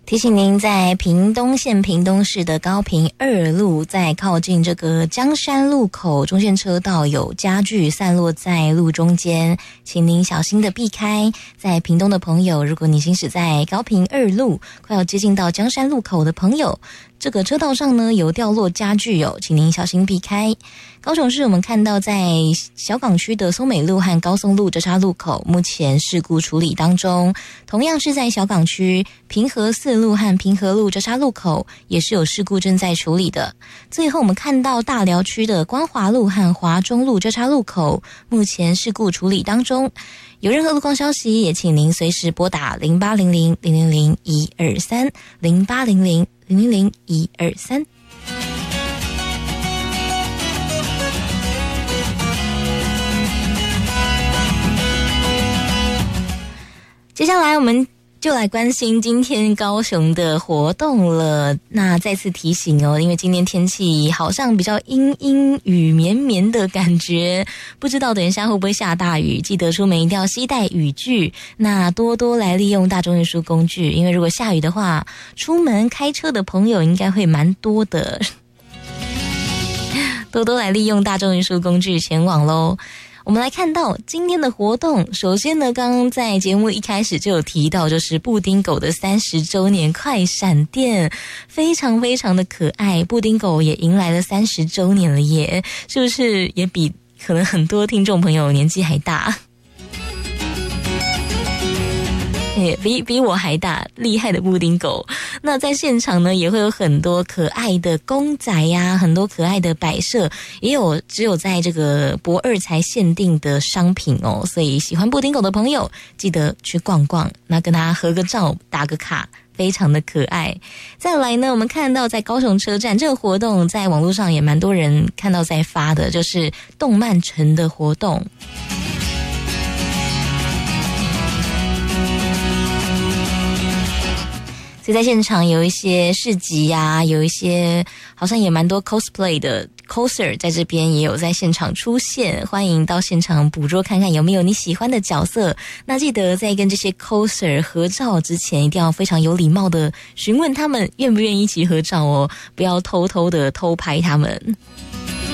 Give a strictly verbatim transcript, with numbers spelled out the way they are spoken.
提醒您，在屏东县屏东市的高屏二路，在靠近这个江山路口中线车道有家具散落在路中间，请您小心的避开。在屏东的朋友，如果你行驶在高屏二路，快要接近到江山路口的朋友，这个车道上呢有掉落家具哦，请您小心避开。高雄市我们看到在小港区的松美路和高松路交叉路口，目前事故处理当中。同样是在小港区平和四路和平和路交叉路口，也是有事故正在处理的。最后我们看到大寮区的光华路和华中路交叉路口，目前事故处理当中。有任何路况消息，也请您随时拨打零八零零零零零一二三零八零零零零零一二三。接下来我们就来关心今天高雄的活动了。那再次提醒哦，因为今天天气好像比较阴阴雨绵绵的感觉，不知道等一下会不会下大雨，记得出门一定要携带雨具，那多多来利用大众运输工具，因为如果下雨的话，出门开车的朋友应该会蛮多的，多多来利用大众运输工具前往咯。我们来看到今天的活动，首先呢，刚刚在节目一开始就有提到，就是布丁狗的三十周年快闪店，非常非常的可爱，布丁狗也迎来了三十周年了耶，是不是也比可能很多听众朋友年纪还大？也比比我还大，厉害的布丁狗。那在现场呢，也会有很多可爱的公仔呀，很多可爱的摆设，也有只有在这个博二才限定的商品哦。所以喜欢布丁狗的朋友，记得去逛逛，那跟他合个照，打个卡，非常的可爱。再来呢，我们看到在高雄车站这个活动，在网络上也蛮多人看到在发的，就是动漫城的活动。所以在现场有一些市集呀、啊，有一些好像也蛮多 cosplay 的 coser 在这边也有在现场出现，欢迎到现场捕捉看看有没有你喜欢的角色。那记得在跟这些 coser 合照之前，一定要非常有礼貌的询问他们愿不愿意一起合照哦，不要偷偷的偷拍他们。